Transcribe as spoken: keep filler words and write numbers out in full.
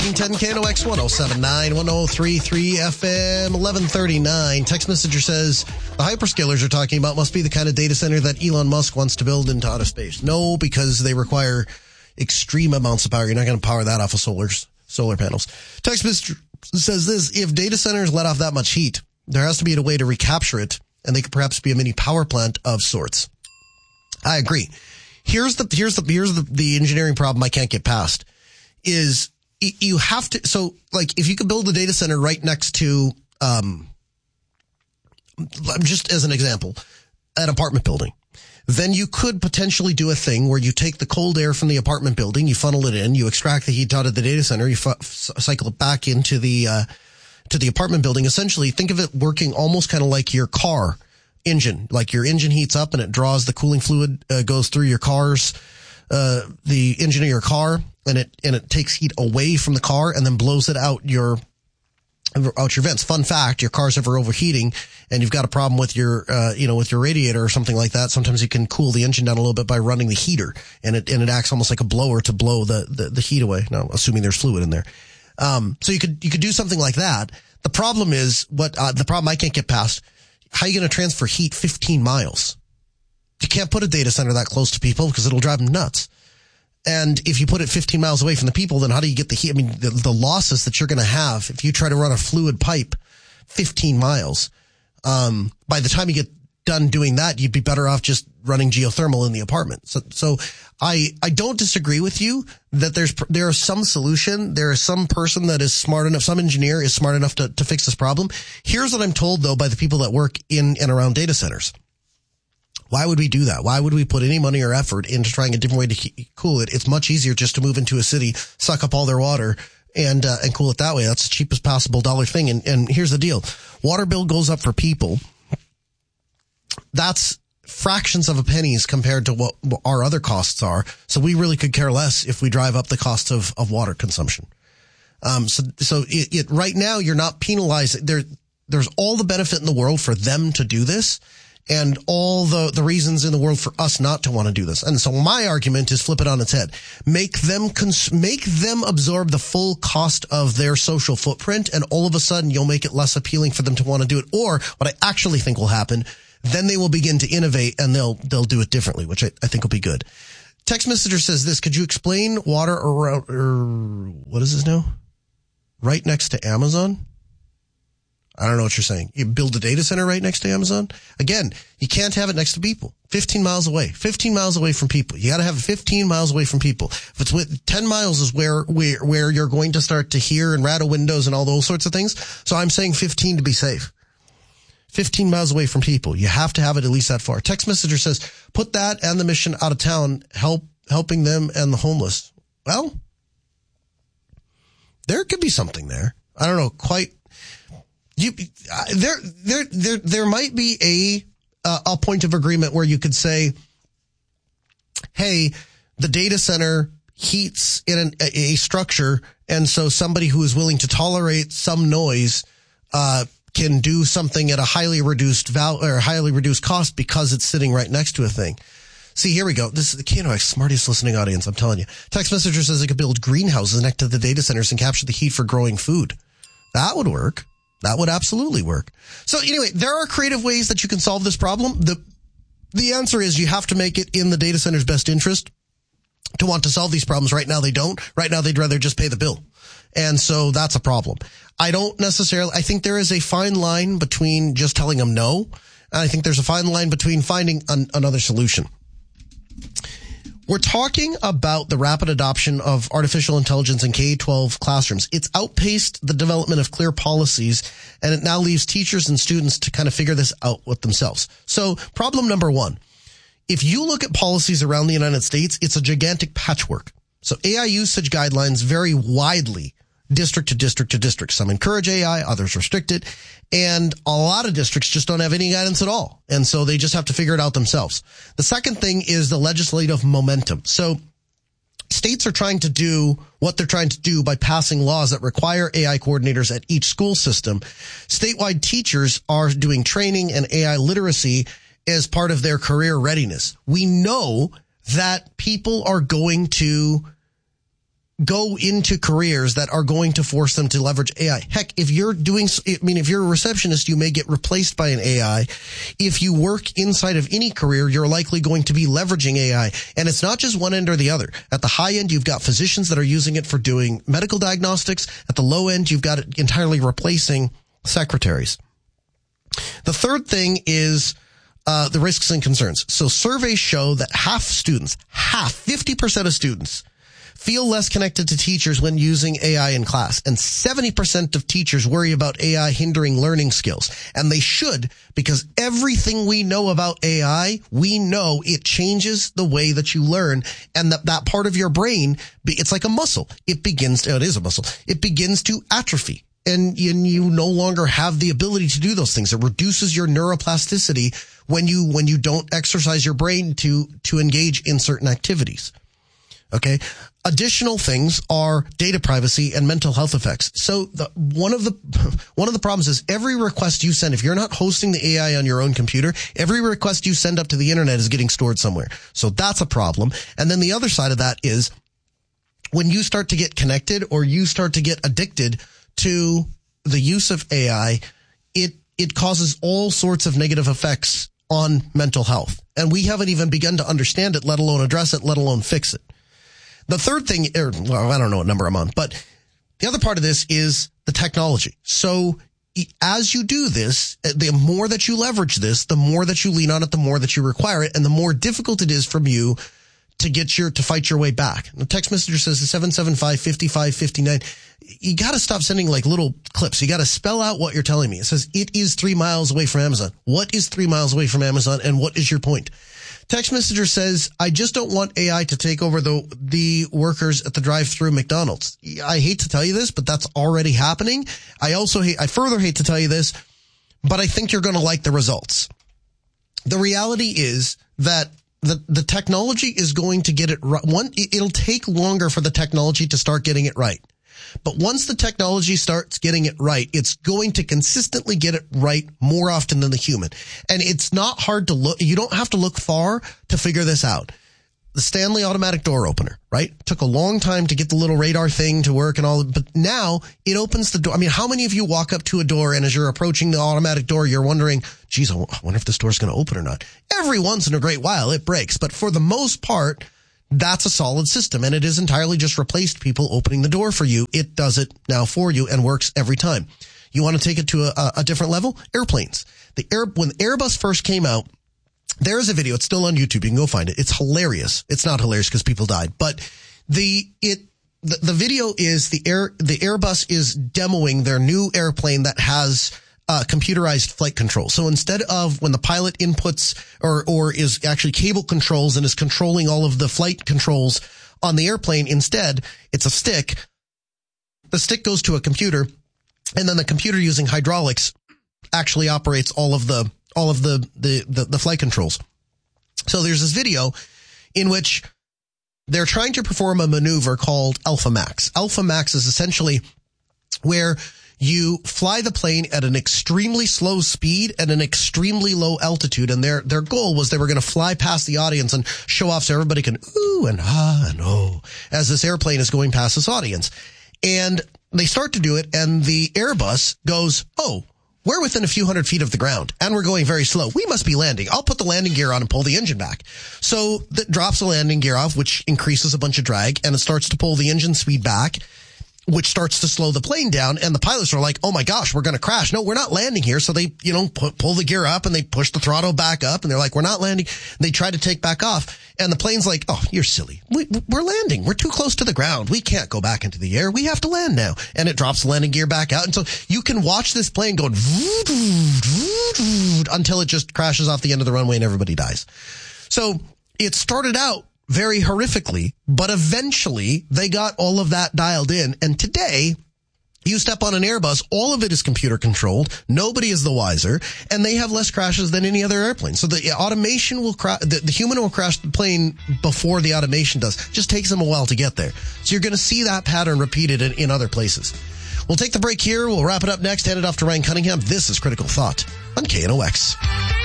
ten K N O X one oh seven point nine, one oh three point three F M, eleven thirty-nine. Text messenger says the hyperscalers are talking about must be the kind of data center that Elon Musk wants to build into outer space. No, because they require extreme amounts of power. You're not going to power that off of solar, solar panels. Text messenger says this: if data centers let off that much heat, there has to be a way to recapture it, and they could perhaps be a mini power plant of sorts. I agree. Here's the here's the here's the, the engineering problem I can't get past is you have to, so like if you could build a data center right next to, um, just as an example, an apartment building, then you could potentially do a thing where you take the cold air from the apartment building, you funnel it in, you extract the heat out of the data center, you fu- cycle it back into the, uh, to the apartment building. Essentially, think of it working almost kind of like your car engine, like your engine heats up and it draws the cooling fluid, uh, goes through your car's, uh, the engine of your car. And it, and it takes heat away from the car and then blows it out your, out your vents. Fun fact, your car's ever overheating and you've got a problem with your, uh, you know, with your radiator or something like that. Sometimes you can cool the engine down a little bit by running the heater and it, and it acts almost like a blower to blow the, the, the heat away. Now, assuming there's fluid in there. Um, so you could, you could do something like that. The problem is what, uh, the problem I can't get past, how are you going to transfer heat fifteen miles? You can't put a data center that close to people because it'll drive them nuts. And if you put it fifteen miles away from the people, then how do you get the heat? I mean, the, the losses that you're going to have if you try to run a fluid pipe fifteen miles, um, by the time you get done doing that, you'd be better off just running geothermal in the apartment. So, so I, I don't disagree with you that there's, there is some solution. There is some person that is smart enough, some engineer is smart enough to, to fix this problem. Here's what I'm told though by the people that work in and around data centers. Why would we do that? Why would we put any money or effort into trying a different way to cool it? It's much easier just to move into a city, suck up all their water, and uh, and cool it that way. That's the cheapest possible dollar thing. And, and here's the deal. Water bill goes up for people. That's fractions of a pennies compared to what our other costs are. So we really could care less if we drive up the cost of, of water consumption. Um, so so it, it right now you're not penalizing. There, there's all the benefit in the world for them to do this. And all the, the reasons in the world for us not to want to do this. And so my argument is flip it on its head. Make them, cons- make them absorb the full cost of their social footprint. And all of a sudden you'll make it less appealing for them to want to do it. Or what I actually think will happen, then they will begin to innovate and they'll, they'll do it differently, which I, I think will be good. Text messenger says this, could you explain water around, or what is this now? Right next to Amazon? I don't know what you're saying. You build a data center right next to Amazon? Again, you can't have it next to people. fifteen miles away. fifteen miles away from people. You got to have it fifteen miles away from people. If it's with ten miles is where, where, where you're going to start to hear and rattle windows and all those sorts of things. So I'm saying fifteen to be safe. fifteen miles away from people. You have to have it at least that far. Text messenger says, put that and the mission out of town, help, helping them and the homeless. Well, there could be something there. I don't know quite. You, uh, there, there, there, there might be a, uh, a point of agreement where you could say, hey, the data center heats in an, a, a structure. And so somebody who is willing to tolerate some noise, uh, can do something at a highly reduced val or highly reduced cost because it's sitting right next to a thing. See, here we go. This is the K N O X smartest listening audience. I'm telling you. Text messenger says it could build greenhouses next to the data centers and capture the heat for growing food. That would work. That would absolutely work. So anyway, there are creative ways that you can solve this problem. The, the answer is you have to make it in the data center's best interest to want to solve these problems. Right now they don't. Right now they'd rather just pay the bill. And so that's a problem. I don't necessarily, I think there is a fine line between just telling them no. And I think there's a fine line between finding an, another solution. We're talking about the rapid adoption of artificial intelligence in K twelve classrooms. It's outpaced the development of clear policies, and it now leaves teachers and students to kind of figure this out with themselves. So problem number one, if you look at policies around the United States, it's a gigantic patchwork. So A I usage guidelines vary widely, district to district to district. Some encourage A I, others restrict it. And a lot of districts just don't have any guidance at all. And so they just have to figure it out themselves. The second thing is the legislative momentum. So states are trying to do what they're trying to do by passing laws that require A I coordinators at each school system. Statewide teachers are doing training and A I literacy as part of their career readiness. We know that people are going to go into careers that are going to force them to leverage A I. Heck, if you're doing, I mean, if you're a receptionist, you may get replaced by an A I. If you work inside of any career, you're likely going to be leveraging A I. And it's not just one end or the other. At the high end, you've got physicians that are using it for doing medical diagnostics. At the low end, you've got it entirely replacing secretaries. The third thing is uh the risks and concerns. So surveys show that half students, half, fifty percent of students feel less connected to teachers when using A I in class. And seventy percent of teachers worry about A I hindering learning skills. And they should, because everything we know about A I, we know it changes the way that you learn. And that, that part of your brain, it's like a muscle. It begins to, it is a muscle. It begins to atrophy. And you, you no longer have the ability to do those things. It reduces your neuroplasticity when you, when you don't exercise your brain to, to engage in certain activities. Okay. Additional things are data privacy and mental health effects. So the, one of the, one of the problems is every request you send, if you're not hosting the A I on your own computer, every request you send up to the internet is getting stored somewhere. So that's a problem. And then the other side of that is when you start to get connected or you start to get addicted to the use of A I, it, it causes all sorts of negative effects on mental health. And we haven't even begun to understand it, let alone address it, let alone fix it. The third thing, or, well, I don't know what number I'm on, but the other part of this is the technology. So as you do this, the more that you leverage this, the more that you lean on it, the more that you require it, and the more difficult it is from you to get your, to fight your way back. The text messenger says seven seven five, five five five nine. You got to stop sending like little clips. You got to spell out what you're telling me. It says it is three miles away from Amazon. What is three miles away from Amazon, and what is your point? Text messenger says, I just don't want A I to take over the the workers at the drive-through McDonald's. I hate to tell you this, but that's already happening. I also hate, I further hate to tell you this, but I think you're going to like the results. The reality is that the the technology is going to get it right. One, it'll take longer for the technology to start getting it right. But once the technology starts getting it right, it's going to consistently get it right more often than the human. And it's not hard to look. You don't have to look far to figure this out. The Stanley automatic door opener, right? Took a long time to get the little radar thing to work and all, but now it opens the door. I mean, how many of you walk up to a door and as you're approaching the automatic door, you're wondering, geez, I wonder if this door's going to open or not. Every once in a great while it breaks, but for the most part, that's a solid system, and it is entirely just replaced people opening the door for you. It does it now for you and works every time. You want to take it to a, a different level? Airplanes. The air, when Airbus first came out, there is a video. It's still on YouTube. You can go find it. It's hilarious. It's not hilarious because people died, but the, it, the, the video is the air, the Airbus is demoing their new airplane that has Uh, computerized flight control. So instead of when the pilot inputs or, or is actually cable controls and is controlling all of the flight controls on the airplane, instead it's a stick. The stick goes to a computer, and then the computer using hydraulics actually operates all of the, all of the, the, the, the flight controls. So there's this video in which they're trying to perform a maneuver called Alpha Max. Alpha Max is essentially where you fly the plane at an extremely slow speed at an extremely low altitude. And their, their goal was they were going to fly past the audience and show off so everybody can ooh and ah and oh as this airplane is going past this audience. And they start to do it, and the Airbus goes, oh, we're within a few hundred feet of the ground and we're going very slow. We must be landing. I'll put the landing gear on and pull the engine back. So that drops the landing gear off, which increases a bunch of drag, and it starts to pull the engine speed back, which starts to slow the plane down. And the pilots are like, oh my gosh, we're going to crash. No, we're not landing here. So they, you know, pu- pull the gear up and they push the throttle back up, and they're like, we're not landing. They try to take back off, and the plane's like, oh, you're silly. We, we're landing. We're too close to the ground. We can't go back into the air. We have to land now. And it drops the landing gear back out. And so you can watch this plane going until it just crashes off the end of the runway and everybody dies. So it started out very horrifically, but eventually they got all of that dialed in. And today, you step on an Airbus, all of it is computer controlled. Nobody is the wiser, and they have less crashes than any other airplane. So the automation will crash, the, the human will crash the plane before the automation does. It just takes them a while to get there. So you're going to see that pattern repeated in, in other places. We'll take the break here. We'll wrap it up next. Hand it off to Ryan Cunningham. This is Critical Thought on K N O X.